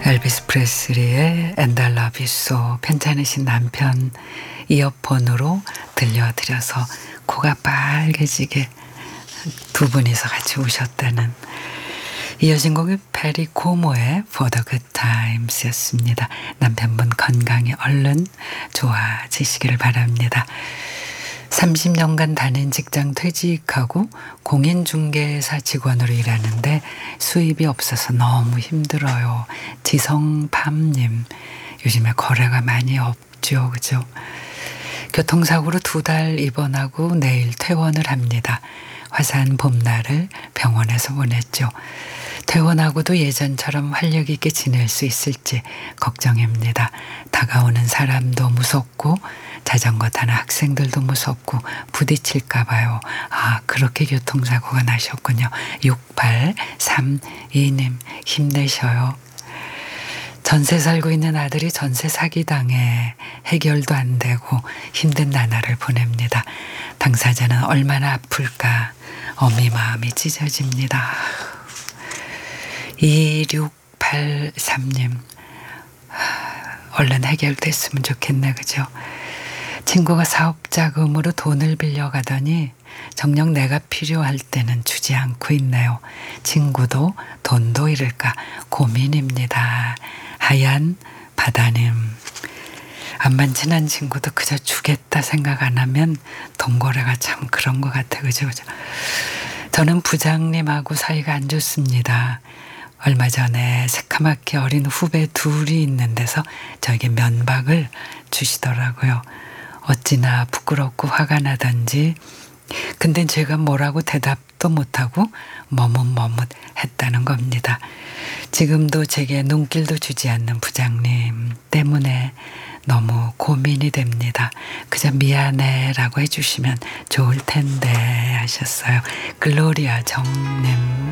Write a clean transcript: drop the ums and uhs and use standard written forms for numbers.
엘비스 프레슬리의 And I Love You So 편찮으신 남편 이어폰으로 들려드려서 코가 빨개지게 두 분이서 같이 우셨다는. 이어진 곡이 페리 코모의 For the Good Times 였습니다. 남편분 건강히 얼른 좋아지시기를 바랍니다. 30년간 다닌 직장 퇴직하고 공인중개사 직원으로 일하는데 수입이 없어서 너무 힘들어요. 지성팜님, 요즘에 거래가 많이 없죠, 그죠? 교통사고로 2달 입원하고 내일 퇴원을 합니다. 화사한 봄날을 병원에서 보냈죠. 퇴원하고도 예전처럼 활력 있게 지낼 수 있을지 걱정입니다. 다가오는 사람도 무섭고 자전거 타는 학생들도 무섭고 부딪힐까 봐요. 아, 그렇게 교통사고가 나셨군요. 6832님 힘내셔요. 전세 살고 있는 아들이 전세 사기당해 해결도 안 되고 힘든 나날을 보냅니다. 당사자는 얼마나 아플까 어미 마음이 찢어집니다. 2683님 얼른 해결됐으면 좋겠네, 그죠? 친구가 사업 자금으로 돈을 빌려가더니 정녕 내가 필요할 때는 주지 않고 있네요. 친구도 돈도 잃을까 고민입니다. 하얀 바다님, 안만 친한 친구도 그저 주겠다 생각 안 하면 돈거래가 참 그런 것 같아, 그죠? 저는 부장님하고 사이가 안 좋습니다. 얼마 전에 새카맣게 어린 후배 둘이 있는 데서 저에게 면박을 주시더라고요. 어찌나 부끄럽고 화가 나던지. 근데 제가 뭐라고 대답도 못하고 머뭇머뭇 했다는 겁니다. 지금도 제게 눈길도 주지 않는 부장님 때문에 너무 고민이 됩니다. 그저 미안해라고 해주시면 좋을 텐데 하셨어요. 글로리아 정님.